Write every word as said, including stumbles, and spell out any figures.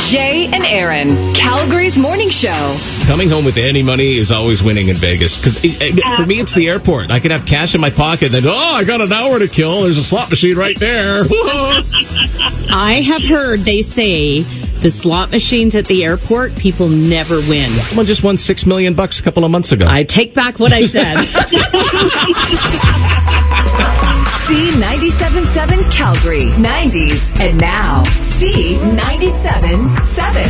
Jay and Aaron, Calgary's morning show. Coming home with any money is always winning in Vegas. Because for me, it's the airport. I could have cash in my pocket and then, oh, I got an hour to kill. There's a slot machine right there. I have heard they say the slot machines at the airport, people never win. Someone just won six million bucks a couple of months ago. I take back what I said. C ninety-seven point seven Calgary, nineties, and now C ninety-seven point seven.